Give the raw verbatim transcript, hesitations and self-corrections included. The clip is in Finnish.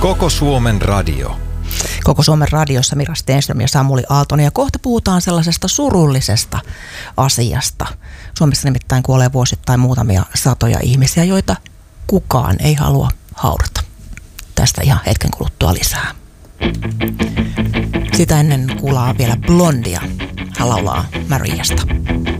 Koko Suomen radio. Koko Suomen radiossa Mira Stenström ja Samuli Aaltonen. Ja kohta puhutaan sellaisesta surullisesta asiasta. Suomessa nimittäin kuolee vuosittain muutamia satoja ihmisiä, joita kukaan ei halua haudata. Tästä ihan hetken kuluttua lisää. Sitä ennen kuullaan vielä Blondia. Hän laulaa Mariasta.